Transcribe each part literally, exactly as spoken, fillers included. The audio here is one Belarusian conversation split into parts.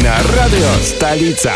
на радыё «Сталіца».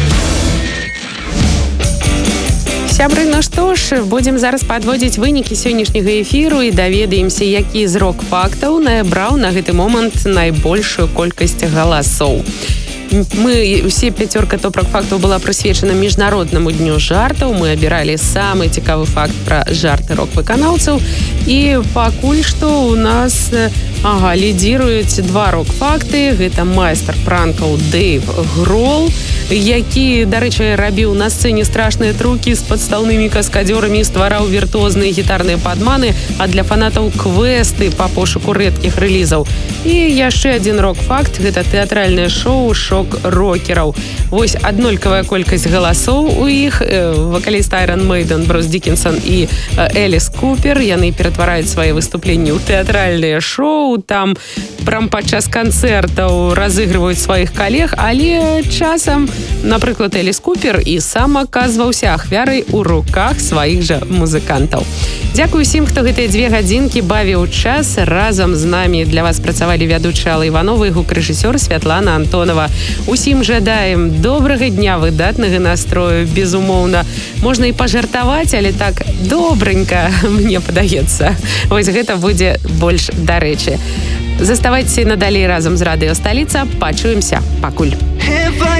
Сябры, ну што ж, будзем зараз падводзіць вынікі сённяшняга эфіру і даведаемся, які з рок-фактаў набраў на гэты момант найбольшую колькасць галасоў. Мы, усе пяцёрка топ-рок-фактаў была прысвечана міжнароднаму дню жартаў. Мы абіралі самы цікавы факт пра жарты рок-выканаўцаў. І пакуль што у нас ага, лідзіруюць два рок-факты. Гэта майстар пранкаў Дэйв Грол, які, дарэчы, рабіў на сцэне страшныя трукі з падстаўнымі каскадзёрамі і ствараў віртуозныя гітарныя падманы, а для фанатаў квесты па пошуку рэдкіх рэлізаў. І яшчэ адзін рок-факт, гэта тэатральнае шоу «Шок рокераў». Вось аднолькавая колькасць галасоў у іх. Вакаліст Iron Maiden Брус Дікінсон і Эліс Купер. Яны ператвараюць свае выступленні ў тэатральныя шоу. Там прям падчас канцэртаў разыгрываюць сваіх калег, але часам, напрыклад, Эліс Купер і сам аказваўся ахвярай у руках сваіх жа музыкантаў. Дзякую усім, хто гэтыя дзве гадзінкі бавіў час разам з намі. Для вас працавалі вядучы Алла Іванова і гукарэжысёр Святлана Антонова. Усім жадаем добрага дня, выдатнага настрою, безумоўна. Можна і пажартаваць, але так добренька, мне падаецца. Вось гэта будзе больш дарэчы. Заставайцеся надалей разам з радыё «Сталіца». Пачуемся. Пакуль.